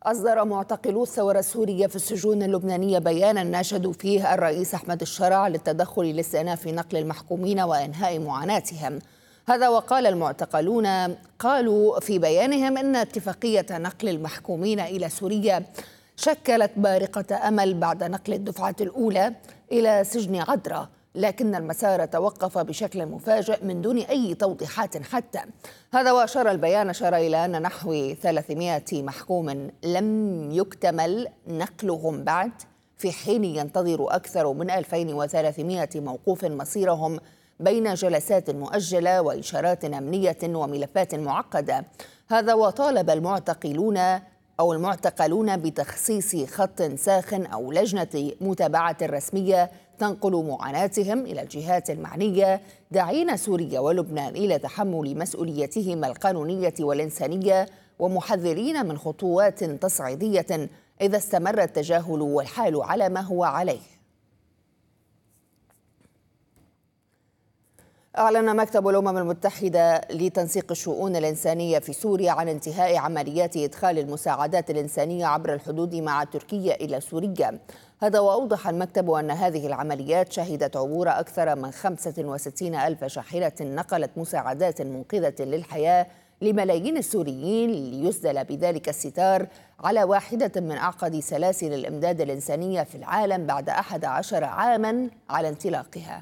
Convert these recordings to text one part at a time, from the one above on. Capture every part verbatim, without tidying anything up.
أصدر معتقلو الثورة السورية في السجون اللبنانية بيانا ناشدوا فيه الرئيس أحمد الشرع للتدخل لاستئناف نقل المحكومين وإنهاء معاناتهم. هذا وقال المعتقلون قالوا في بيانهم إن اتفاقية نقل المحكومين إلى سوريا شكلت بارقة أمل بعد نقل الدفعة الأولى إلى سجن عدرا، لكن المسار توقف بشكل مفاجئ من دون أي توضيحات حتى. هذا وأشار البيان أشار إلى أن نحو ثلاثمائة محكوم لم يكتمل نقلهم بعد، في حين ينتظر أكثر من ألفين وثلاثمائة موقوف مصيرهم بين جلسات مؤجلة وإشارات أمنية وملفات معقدة. هذا وطالب المعتقلون أو المعتقلون بتخصيص خط ساخن أو لجنة متابعة رسمية تنقل معاناتهم إلى الجهات المعنية، داعين سوريا ولبنان إلى تحمل مسؤوليتهما القانونية والإنسانية، ومحذرين من خطوات تصعيدية إذا استمر التجاهل والحال على ما هو عليه. أعلن مكتب الأمم المتحدة لتنسيق الشؤون الإنسانية في سوريا عن انتهاء عمليات إدخال المساعدات الإنسانية عبر الحدود مع تركيا إلى سوريا. هذا وأوضح المكتب أن هذه العمليات شهدت عبور أكثر من خمسة وستين ألف شاحنة نقلت مساعدات منقذة للحياة لملايين السوريين، ليسدل بذلك الستار على واحدة من أعقد سلاسل الإمداد الإنسانية في العالم بعد أحد عشر عاما على انطلاقها.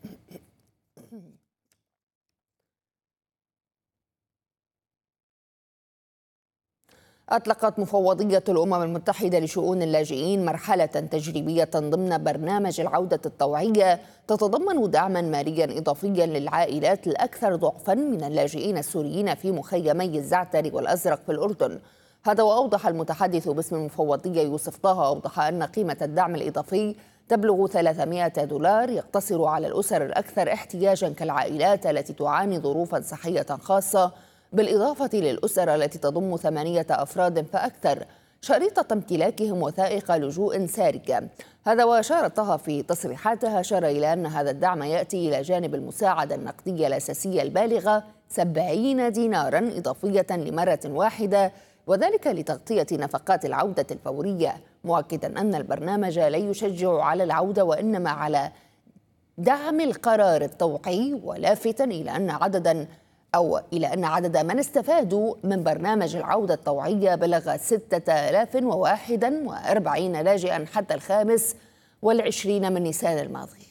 أطلقت مفوضية الأمم المتحدة لشؤون اللاجئين مرحلة تجريبية ضمن برنامج العودة الطوعية تتضمن دعما ماليا إضافيا للعائلات الأكثر ضعفا من اللاجئين السوريين في مخيمي الزعتر والأزرق في الأردن. هذا وأوضح المتحدث باسم المفوضية يوسف طه أوضح أن قيمة الدعم الإضافي تبلغ ثلاثمائة دولار، يقتصر على الأسر الأكثر احتياجا كالعائلات التي تعاني ظروفا صحية خاصة، بالإضافة للأسر التي تضم ثمانية أفراد فأكثر شريطة امتلاكهم وثائق لجوء سارجة. هذا وأشار طه في تصريحاتها أشار إلى أن هذا الدعم يأتي إلى جانب المساعدة النقدية الأساسية البالغة سبعين دينارا إضافية لمرة واحدة، وذلك لتغطية نفقات العودة الفورية، مؤكدا أن البرنامج لا يشجع على العودة وإنما على دعم القرار الطوعي، ولافتا إلى أن عددا أو إلى أن عدد من استفادوا من برنامج العودة الطوعية بلغ ستة آلاف وواحد وأربعين لاجئا حتى الخامس والعشرين من نيسان الماضي.